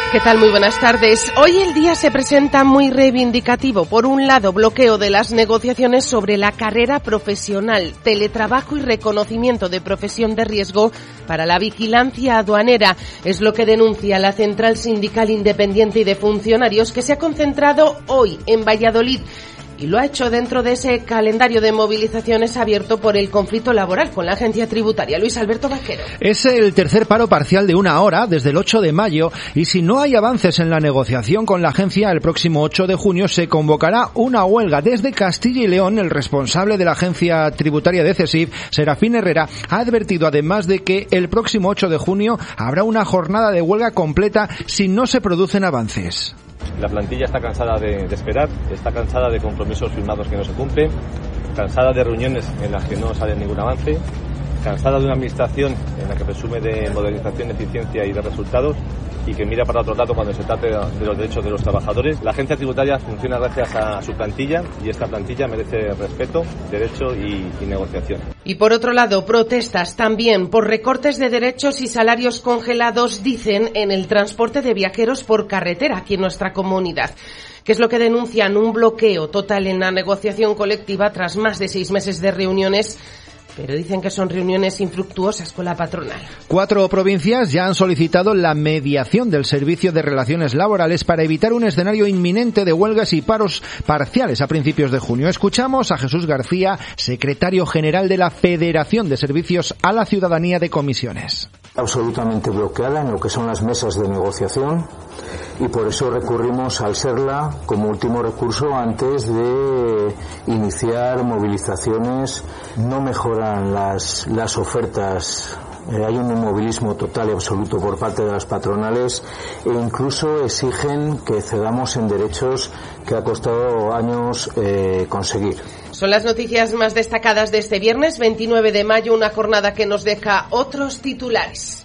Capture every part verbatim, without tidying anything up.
¿Qué tal? Muy buenas tardes. Hoy el día se presenta muy reivindicativo. Por un lado, bloqueo de las negociaciones sobre la carrera profesional, teletrabajo y reconocimiento de profesión de riesgo para la vigilancia aduanera. Es lo que denuncia la Central Sindical Independiente y de Funcionarios, que se ha concentrado hoy en Valladolid. Y lo ha hecho dentro de ese calendario de movilizaciones abierto por el conflicto laboral con la agencia tributaria. Luis Alberto Vaquero. Es el tercer paro parcial de una hora desde el ocho de mayo y si no hay avances en la negociación con la agencia, el próximo ocho de junio se convocará una huelga. Desde Castilla y León, el responsable de la agencia tributaria de CESIF, Serafín Herrera, ha advertido además de que el próximo ocho de junio habrá una jornada de huelga completa si no se producen avances. La plantilla está cansada de, de esperar, está cansada de compromisos firmados que no se cumplen, cansada de reuniones en las que no sale ningún avance, cansada de una administración en la que presume de modernización, de eficiencia y de resultados y que mira para otro lado cuando se trate de los derechos de los trabajadores. La agencia tributaria funciona gracias a su plantilla y esta plantilla merece respeto, derecho y, y negociación. Y por otro lado, protestas también por recortes de derechos y salarios congelados, dicen, en el transporte de viajeros por carretera aquí en nuestra comunidad. ¿Qué es lo que denuncian? Un bloqueo total en la negociación colectiva tras más de seis meses de reuniones. Pero dicen que son reuniones infructuosas con la patronal. Cuatro provincias ya han solicitado la mediación del Servicio de Relaciones Laborales para evitar un escenario inminente de huelgas y paros parciales a principios de junio. Escuchamos a Jesús García, secretario general de la Federación de Servicios a la Ciudadanía de Comisiones. Absolutamente bloqueada en lo que son las mesas de negociación y por eso recurrimos al SERLA como último recurso antes de iniciar movilizaciones. No mejoran las, las ofertas, eh, hay un inmovilismo total y absoluto por parte de las patronales e incluso exigen que cedamos en derechos que ha costado años eh, conseguir. Son las noticias más destacadas de este viernes veintinueve de mayo, una jornada que nos deja otros titulares.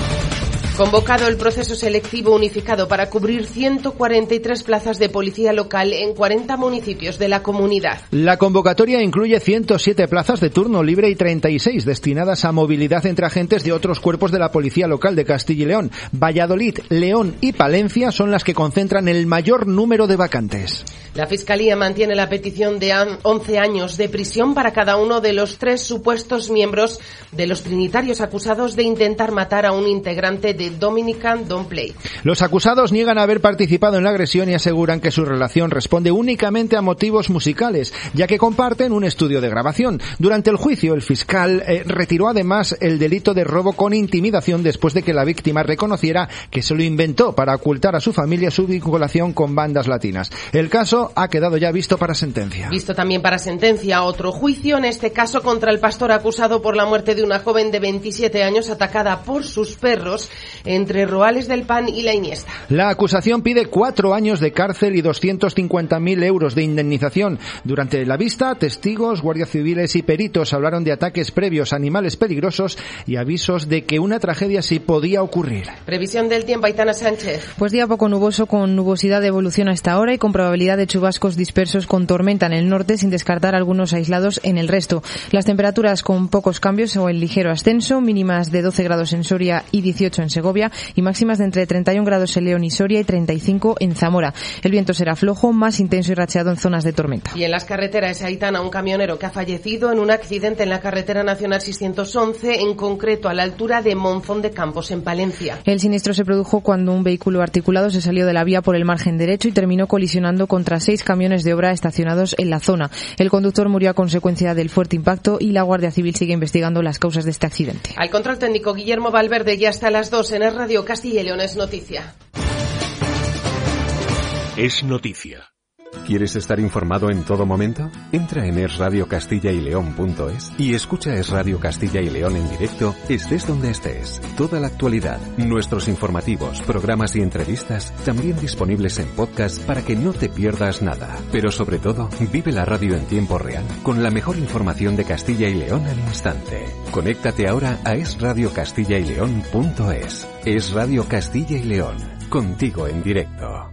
Convocado el proceso selectivo unificado para cubrir ciento cuarenta y tres plazas de policía local en cuarenta municipios de la comunidad. La convocatoria incluye ciento siete plazas de turno libre y treinta y seis destinadas a movilidad entre agentes de otros cuerpos de la policía local de Castilla y León. Valladolid, León y Palencia son las que concentran el mayor número de vacantes. La Fiscalía mantiene la petición de once años de prisión para cada uno de los tres supuestos miembros de los trinitarios acusados de intentar matar a un integrante de Dominican Don't Play. Los acusados niegan haber participado en la agresión y aseguran que su relación responde únicamente a motivos musicales, ya que comparten un estudio de grabación. Durante el juicio, el fiscal eh, retiró además el delito de robo con intimidación después de que la víctima reconociera que se lo inventó para ocultar a su familia su vinculación con bandas latinas. El caso ha quedado ya visto para sentencia. Visto también para sentencia otro juicio, en este caso contra el pastor acusado por la muerte de una joven de veintisiete años atacada por sus perros entre Roales del Pan y La Iniesta. La acusación pide cuatro años de cárcel y doscientos cincuenta mil euros de indemnización. Durante la vista, testigos, guardias civiles y peritos hablaron de ataques previos a animales peligrosos y avisos de que una tragedia sí podía ocurrir. Previsión del tiempo, Aitana Sánchez. Pues día poco nuboso con nubosidad de evolución hasta ahora y con probabilidad de chubascos dispersos con tormenta en el norte, sin descartar algunos aislados en el resto. Las temperaturas con pocos cambios o en ligero ascenso, mínimas de doce grados en Soria y dieciocho en Segovia y máximas de entre treinta y un grados en León y Soria y treinta y cinco en Zamora. El viento será flojo, más intenso y racheado en zonas de tormenta. Y en las carreteras, Aitana, un camionero que ha fallecido en un accidente en la carretera nacional seiscientos once, en concreto a la altura de Monzón de Campos, en Palencia. El siniestro se produjo cuando un vehículo articulado se salió de la vía por el margen derecho y terminó colisionando contra seis camiones de obra estacionados en la zona. El conductor murió a consecuencia del fuerte impacto y la Guardia Civil sigue investigando las causas de este accidente. Al control técnico, Guillermo Valverde, y hasta las dos en Es Radio Castilla y León es noticia. Es noticia. ¿Quieres estar informado en todo momento? Entra en es radio castilla y león punto es y escucha Es Radio Castilla y León en directo, estés donde estés. Toda la actualidad, nuestros informativos, programas y entrevistas, también disponibles en podcast para que no te pierdas nada. Pero sobre todo, vive la radio en tiempo real, con la mejor información de Castilla y León al instante. Conéctate ahora a es radio castilla y león punto es. Es Radio Castilla y León, contigo en directo.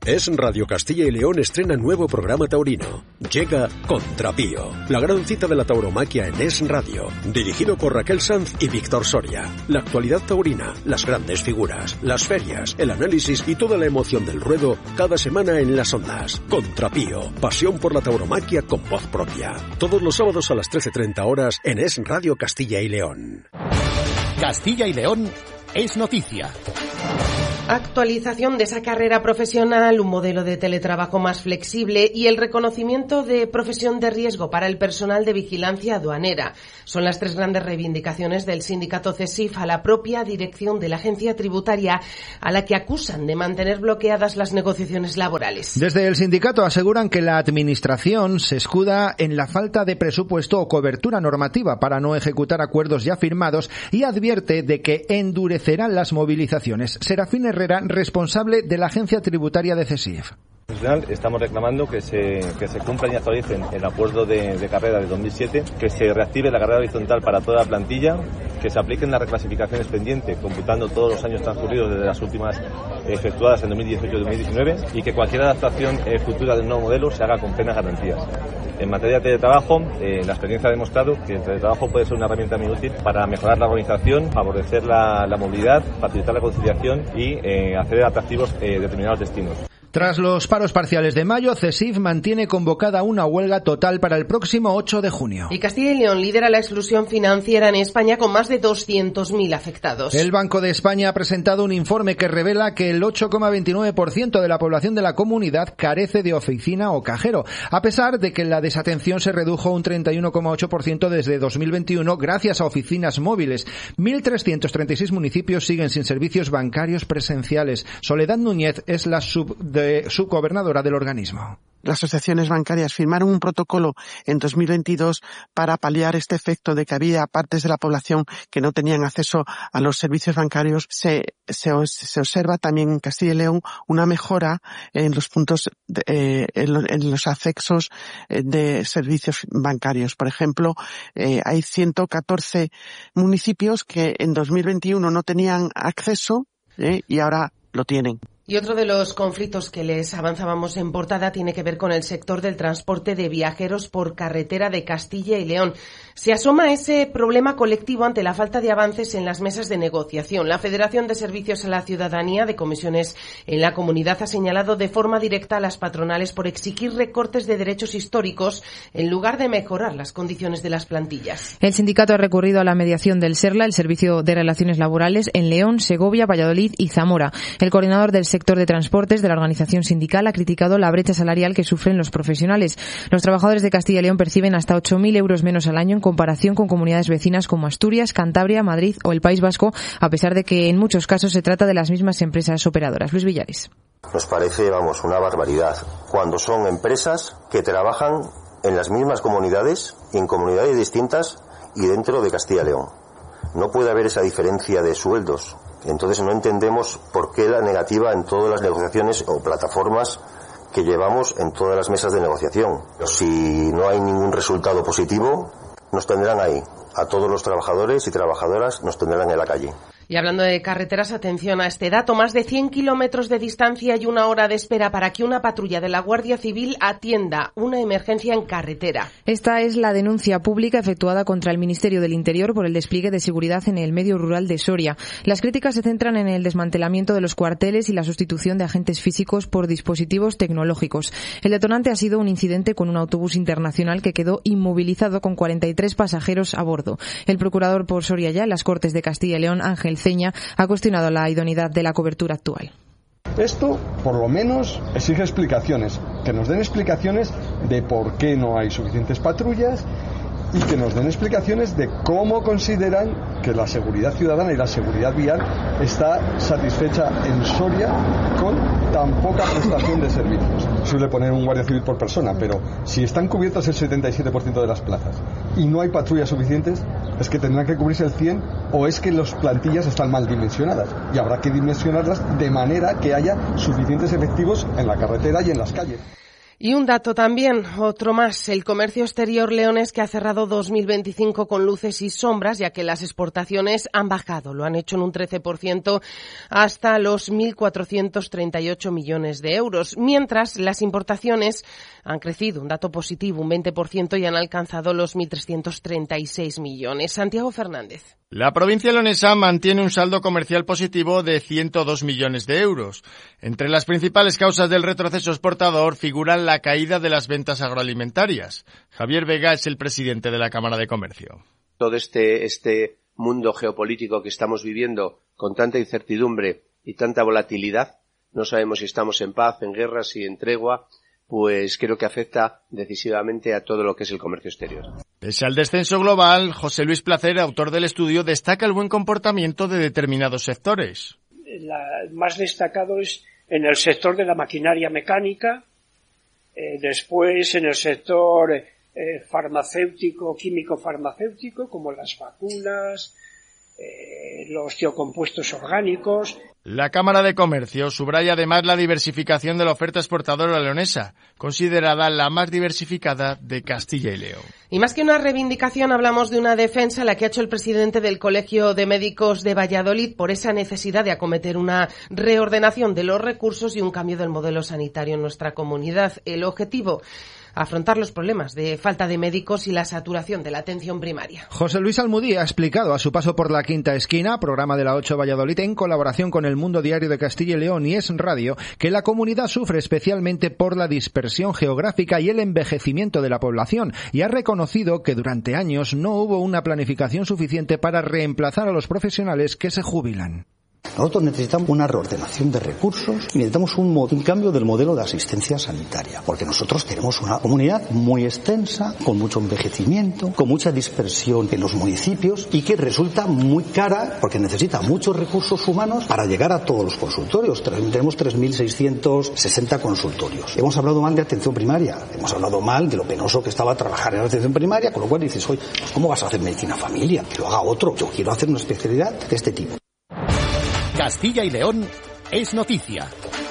Es Radio Castilla y León estrena nuevo programa taurino. Llega Contrapío, la gran cita de la tauromaquia en Es Radio, dirigido por Raquel Sanz y Víctor Soria. La actualidad taurina, las grandes figuras, las ferias, el análisis y toda la emoción del ruedo cada semana en las ondas. Contrapío, pasión por la tauromaquia con voz propia. Todos los sábados a las trece treinta horas en Es Radio Castilla y León. Castilla y León es noticia. Actualización de esa carrera profesional, un modelo de teletrabajo más flexible y el reconocimiento de profesión de riesgo para el personal de vigilancia aduanera. Son las tres grandes reivindicaciones del sindicato CESIF a la propia dirección de la agencia tributaria, a la que acusan de mantener bloqueadas las negociaciones laborales. Desde el sindicato aseguran que la administración se escuda en la falta de presupuesto o cobertura normativa para no ejecutar acuerdos ya firmados y advierte de que endurecerán las movilizaciones. Serafín Herrera, responsable de la agencia tributaria de CESIF. Estamos reclamando que se, que se cumplan y actualicen el acuerdo de, de carrera de dos mil siete, que se reactive la carrera horizontal para toda la plantilla, que se apliquen las reclasificaciones pendientes, computando todos los años transcurridos desde las últimas efectuadas en dos mil dieciocho y dos mil diecinueve, y que cualquier adaptación eh, futura del nuevo modelo se haga con plenas garantías. En materia de teletrabajo, eh, la experiencia ha demostrado que el teletrabajo puede ser una herramienta muy útil para mejorar la organización, favorecer la, la movilidad, facilitar la conciliación y eh, hacer atractivos eh, determinados destinos. Tras los paros parciales de mayo, CESIF mantiene convocada una huelga total para el próximo ocho de junio. Y Castilla y León lidera la exclusión financiera en España con más de doscientos mil afectados. El Banco de España ha presentado un informe que revela que el ocho coma veintinueve por ciento de la población de la comunidad carece de oficina o cajero, a pesar de que la desatención se redujo un treinta y uno coma ocho por ciento desde dos mil veintiuno gracias a oficinas móviles. mil trescientos treinta y seis municipios siguen sin servicios bancarios presenciales. Soledad Núñez es la sub de subgobernadora del organismo. Las asociaciones bancarias firmaron un protocolo en dos mil veintidós para paliar este efecto de que había partes de la población que no tenían acceso a los servicios bancarios. Se, se, se observa también en Castilla y León una mejora en los puntos, de, eh, en, en los accesos de servicios bancarios. Por ejemplo, eh, hay ciento catorce municipios que en dos mil veintiuno no tenían acceso eh, y ahora lo tienen. Y otro de los conflictos que les avanzábamos en portada tiene que ver con el sector del transporte de viajeros por carretera de Castilla y León. Se asoma ese problema colectivo ante la falta de avances en las mesas de negociación. La Federación de Servicios a la Ciudadanía de Comisiones en la Comunidad ha señalado de forma directa a las patronales por exigir recortes de derechos históricos en lugar de mejorar las condiciones de las plantillas. El sindicato ha recurrido a la mediación del SERLA, el Servicio de Relaciones Laborales, en León, Segovia, Valladolid y Zamora. El coordinador del sector de transportes de la organización sindical ha criticado la brecha salarial que sufren los profesionales. Los trabajadores de Castilla y León perciben hasta ocho mil euros menos al año en comparación con comunidades vecinas como Asturias, Cantabria, Madrid o el País Vasco, a pesar de que en muchos casos se trata de las mismas empresas operadoras. Luis Villares. Nos parece, vamos, una barbaridad cuando son empresas que trabajan en las mismas comunidades y en comunidades distintas y dentro de Castilla y León. No puede haber esa diferencia de sueldos. Entonces no entendemos por qué la negativa en todas las negociaciones o plataformas que llevamos en todas las mesas de negociación. Si no hay ningún resultado positivo, nos tendrán ahí. A todos los trabajadores y trabajadoras nos tendrán en la calle. Y hablando de carreteras, atención a este dato, más de cien kilómetros de distancia y una hora de espera para que una patrulla de la Guardia Civil atienda una emergencia en carretera. Esta es la denuncia pública efectuada contra el Ministerio del Interior por el despliegue de seguridad en el medio rural de Soria. Las críticas se centran en el desmantelamiento de los cuarteles y la sustitución de agentes físicos por dispositivos tecnológicos. El detonante ha sido un incidente con un autobús internacional que quedó inmovilizado con cuarenta y tres pasajeros a bordo. El procurador por Soria ya en las Cortes de Castilla y León, Ángel Ceña, ha cuestionado la idoneidad de la cobertura actual. Esto, por lo menos, exige explicaciones, que nos den explicaciones de por qué no hay suficientes patrullas y que nos den explicaciones de cómo consideran que la seguridad ciudadana y la seguridad vial está satisfecha en Soria con tan poca prestación de servicios. Suele poner un guardia civil por persona, pero si están cubiertas el setenta y siete por ciento de las plazas y no hay patrullas suficientes, es que tendrán que cubrirse el cien por ciento o es que las plantillas están mal dimensionadas y habrá que dimensionarlas de manera que haya suficientes efectivos en la carretera y en las calles. Y un dato también, otro más, el comercio exterior leonés que ha cerrado dos mil veinticinco con luces y sombras, ya que las exportaciones han bajado, lo han hecho en un trece por ciento hasta los mil cuatrocientos treinta y ocho millones de euros, mientras las importaciones han crecido, un dato positivo, un veinte por ciento y han alcanzado los mil trescientos treinta y seis millones. Santiago Fernández. La provincia leonesa mantiene un saldo comercial positivo de ciento dos millones de euros. Entre las principales causas del retroceso exportador figuran la caída de las ventas agroalimentarias. Javier Vega es el presidente de la Cámara de Comercio. Todo este, este mundo geopolítico que estamos viviendo con tanta incertidumbre y tanta volatilidad, no sabemos si estamos en paz, en guerra, si en tregua, pues creo que afecta decisivamente a todo lo que es el comercio exterior. Pese al descenso global, José Luis Placer, autor del estudio, destaca el buen comportamiento de determinados sectores. El más destacado es en el sector de la maquinaria mecánica, eh, después en el sector eh, farmacéutico, químico-farmacéutico, como las vacunas, eh, los biocompuestos orgánicos. La Cámara de Comercio subraya además la diversificación de la oferta exportadora leonesa, considerada la más diversificada de Castilla y León. Y más que una reivindicación, hablamos de una defensa la que ha hecho el presidente del Colegio de Médicos de Valladolid por esa necesidad de acometer una reordenación de los recursos y un cambio del modelo sanitario en nuestra comunidad. El objetivo, afrontar los problemas de falta de médicos y la saturación de la atención primaria. José Luis Almudí ha explicado a su paso por la Quinta Esquina, programa de la ocho Valladolid, en colaboración con el Mundo Diario de Castilla y León y Es Radio, que la comunidad sufre especialmente por la dispersión geográfica y el envejecimiento de la población, y ha reconocido que durante años no hubo una planificación suficiente para reemplazar a los profesionales que se jubilan. Nosotros necesitamos una reordenación de recursos y necesitamos un, un cambio del modelo de asistencia sanitaria, porque nosotros tenemos una comunidad muy extensa, con mucho envejecimiento, con mucha dispersión en los municipios y que resulta muy cara porque necesita muchos recursos humanos para llegar a todos los consultorios. Tenemos tres mil seiscientos sesenta consultorios. Hemos hablado mal de atención primaria, hemos hablado mal de lo penoso que estaba trabajar en la atención primaria, con lo cual dices, oye, pues ¿cómo vas a hacer medicina familia? Que lo haga otro. Yo quiero hacer una especialidad de este tipo. Castilla y León es noticia.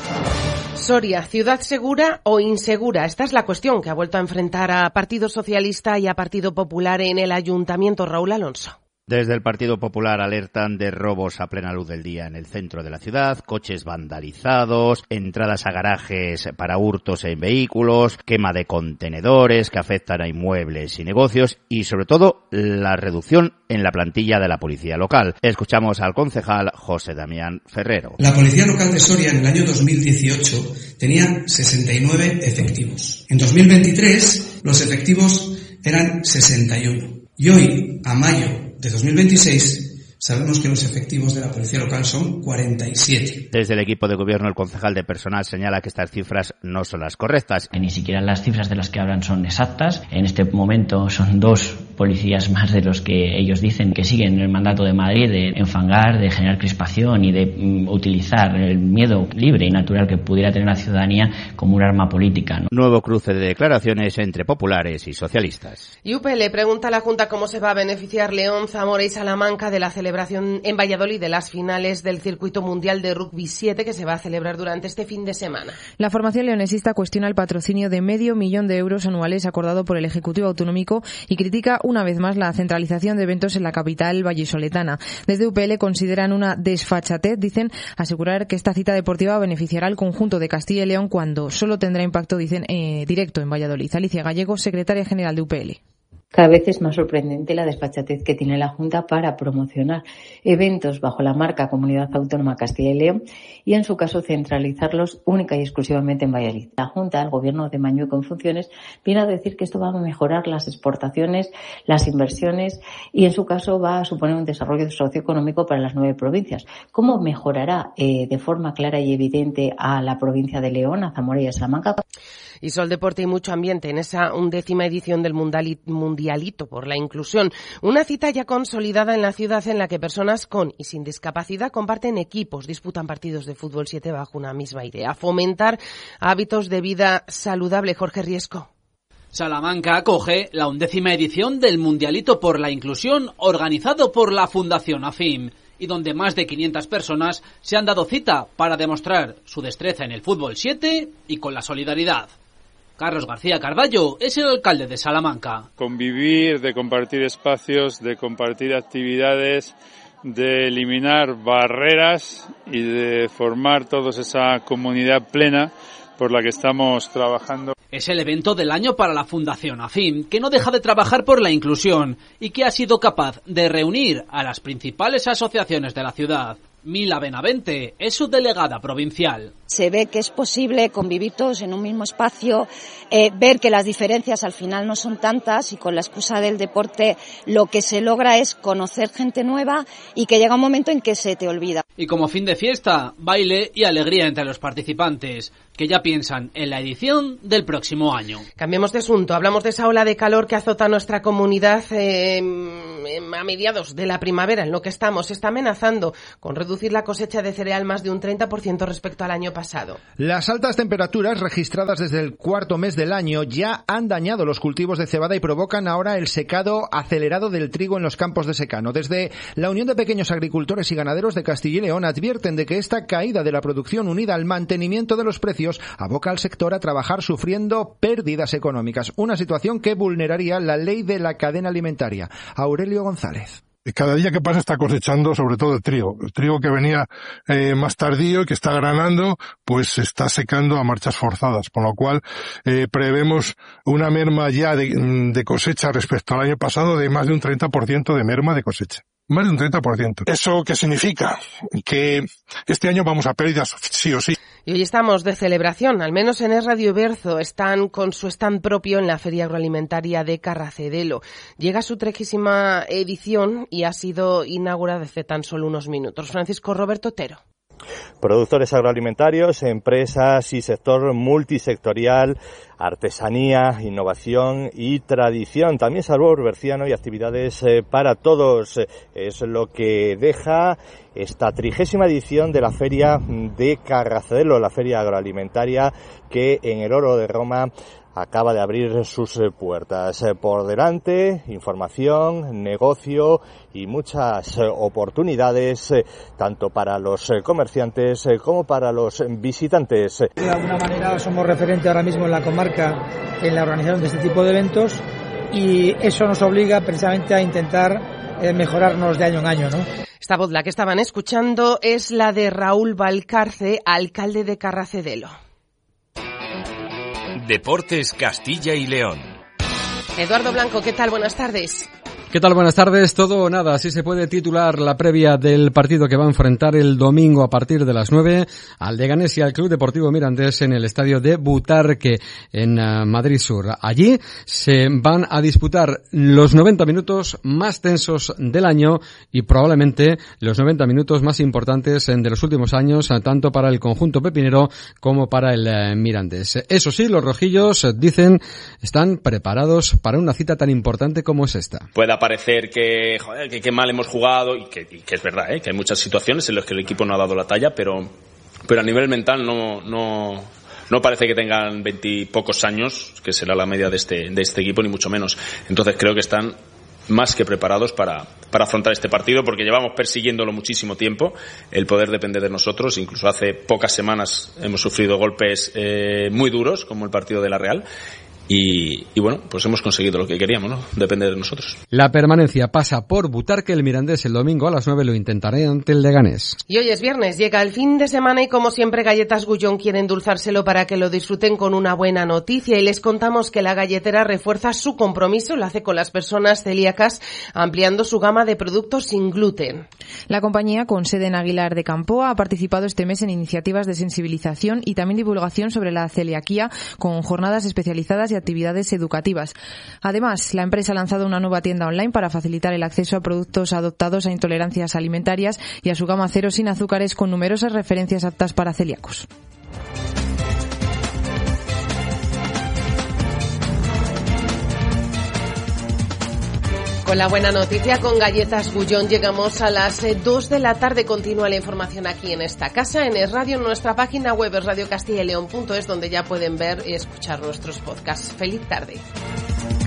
Soria, ¿ciudad segura o insegura? Esta es la cuestión que ha vuelto a enfrentar a Partido Socialista y a Partido Popular en el Ayuntamiento. Raúl Alonso. Desde el Partido Popular alertan de robos a plena luz del día en el centro de la ciudad, coches vandalizados, entradas a garajes para hurtos en vehículos, quema de contenedores que afectan a inmuebles y negocios y, sobre todo, la reducción en la plantilla de la policía local. Escuchamos al concejal José Damián Ferrero. La policía local de Soria en el año dos mil dieciocho tenía sesenta y nueve efectivos. En dos mil veintitrés los efectivos eran sesenta y uno. Y hoy, a mayo de dos mil veintiséis, sabemos que los efectivos de la policía local son cuarenta y siete. Desde el equipo de gobierno, el concejal de personal señala que estas cifras no son las correctas. Que ni siquiera las cifras de las que hablan son exactas. En este momento son dos policías más de los que ellos dicen que siguen el mandato de Madrid de enfangar, de generar crispación y de mm, utilizar el miedo libre y natural que pudiera tener la ciudadanía como un arma política, ¿no? Nuevo cruce de declaraciones entre populares y socialistas. Y U P L pregunta a la Junta cómo se va a beneficiar León, Zamora y Salamanca de la celebración en Valladolid de las finales del Circuito Mundial de Rugby siete que se va a celebrar durante este fin de semana. La formación leonesista cuestiona el patrocinio de medio millón de euros anuales acordado por el Ejecutivo Autonómico y critica una vez más la centralización de eventos en la capital vallisoletana. Desde U P L consideran una desfachatez, dicen, asegurar que esta cita deportiva beneficiará al conjunto de Castilla y León cuando solo tendrá impacto, dicen, eh, directo en Valladolid. Alicia Gallego, secretaria general de U P L. Cada vez es más sorprendente la desfachatez que tiene la Junta para promocionar eventos bajo la marca Comunidad Autónoma Castilla y León y, en su caso, centralizarlos única y exclusivamente en Valladolid. La Junta, el Gobierno de Mañueco en funciones, viene a decir que esto va a mejorar las exportaciones, las inversiones y, en su caso, va a suponer un desarrollo socioeconómico para las nueve provincias. ¿Cómo mejorará eh, de forma clara y evidente a la provincia de León, a Zamora y a Salamanca? Y Sol, deporte y mucho ambiente en esa undécima edición del Mundialito por la Inclusión. Una cita ya consolidada en la ciudad en la que personas con y sin discapacidad comparten equipos, disputan partidos de fútbol siete bajo una misma idea. Fomentar hábitos de vida saludable. Jorge Riesco. Salamanca acoge la undécima edición del Mundialito por la Inclusión organizado por la Fundación AFIM y donde más de quinientas personas se han dado cita para demostrar su destreza en el fútbol siete y con la solidaridad. Carlos García Carballo es el alcalde de Salamanca. Convivir, de compartir espacios, de compartir actividades, de eliminar barreras y de formar todos esa comunidad plena por la que estamos trabajando. Es el evento del año para la Fundación AFIM, que no deja de trabajar por la inclusión y que ha sido capaz de reunir a las principales asociaciones de la ciudad. Mila Benavente es su delegada provincial. Se ve que es posible convivir todos en un mismo espacio, eh, ver que las diferencias al final no son tantas y con la excusa del deporte lo que se logra es conocer gente nueva y que llega un momento en que se te olvida. Y como fin de fiesta, baile y alegría entre los participantes, que ya piensan en la edición del próximo año. Cambiemos de asunto. Hablamos de esa ola de calor que azota nuestra comunidad eh, a mediados de la primavera, en lo que estamos. Está amenazando con reducir la cosecha de cereal más de un treinta por ciento respecto al año pasado. Las altas temperaturas registradas desde el cuarto mes del año ya han dañado los cultivos de cebada y provocan ahora el secado acelerado del trigo en los campos de secano. Desde la Unión de Pequeños Agricultores y Ganaderos de Castilla y León advierten de que esta caída de la producción unida al mantenimiento de los precios aboca al sector a trabajar sufriendo pérdidas económicas, una situación que vulneraría la ley de la cadena alimentaria. Aurelio González. Cada día que pasa está cosechando sobre todo el trigo. El trigo que venía eh, más tardío y que está granando, pues se está secando a marchas forzadas, por lo cual eh, prevemos una merma ya de, de cosecha respecto al año pasado de más de un treinta por ciento de merma de cosecha. Más de un treinta por ciento. ¿Eso qué significa? Que este año vamos a pérdidas sí o sí. Y hoy estamos de celebración, al menos en Es Radio Berzo, están con su stand propio en la Feria Agroalimentaria de Carracedelo. Llega su trigésima edición y ha sido inaugurada hace tan solo unos minutos. Francisco Roberto Otero. Productores agroalimentarios, empresas y sector multisectorial, artesanía, innovación y tradición. También sabor berciano y actividades eh, para todos. Es lo que deja esta trigésima edición de la Feria de Carracedelo, la Feria Agroalimentaria que en el Oro de Roma acaba de abrir sus puertas. Por delante, información, negocio y muchas oportunidades, tanto para los comerciantes como para los visitantes. De alguna manera somos referente ahora mismo en la comarca en la organización de este tipo de eventos y eso nos obliga precisamente a intentar eh, mejorarnos de año en año, ¿no? Esta voz, la que estaban escuchando, es la de Raúl Valcarce, alcalde de Carracedelo. Deportes Castilla y León. Eduardo Blanco, ¿qué tal? Buenas tardes. ¿Qué tal? Buenas tardes. Todo o nada, así se puede titular la previa del partido que va a enfrentar el domingo a partir de las nueve al Leganés y al Club Deportivo Mirandés en el estadio de Butarque en uh, Madrid Sur. Allí se van a disputar los noventa minutos más tensos del año y probablemente los noventa minutos más importantes de los últimos años, tanto para el conjunto pepinero como para el uh, Mirandés. Eso sí, los rojillos dicen están preparados para una cita tan importante como es esta. Puede parecer que, joder, que, que mal hemos jugado y que, y que es verdad, ¿eh? Que hay muchas situaciones en las que el equipo no ha dado la talla, pero pero a nivel mental no no no parece que tengan veintipocos años, que será la media de este de este equipo, ni mucho menos. Entonces creo que están más que preparados para para afrontar este partido, porque llevamos persiguiéndolo muchísimo tiempo. El poder depende de nosotros. Incluso hace pocas semanas hemos sufrido golpes eh, muy duros, como el partido de la Real. Y, y bueno, pues hemos conseguido lo que queríamos, ¿no? Depende de nosotros. La permanencia pasa por Butarque. El Mirandés el domingo a las nueve lo intentaré ante el Leganés. Y hoy es viernes, llega el fin de semana y como siempre Galletas Gullón quiere endulzárselo para que lo disfruten con una buena noticia y les contamos que la galletera refuerza su compromiso, lo hace con las personas celíacas, ampliando su gama de productos sin gluten. La compañía, con sede en Aguilar de Campoa, ha participado este mes en iniciativas de sensibilización y también divulgación sobre la celiaquía, con jornadas especializadas y actividades educativas. Además, la empresa ha lanzado una nueva tienda online para facilitar el acceso a productos adaptados a intolerancias alimentarias y a su gama cero sin azúcares, con numerosas referencias aptas para celíacos. Con la buena noticia, con Galletas Gullón, llegamos a las dos de la tarde. Continúa la información aquí en esta casa, en Es Radio, en nuestra página web es radio castilla y león punto es, donde ya pueden ver y escuchar nuestros podcasts. Feliz tarde.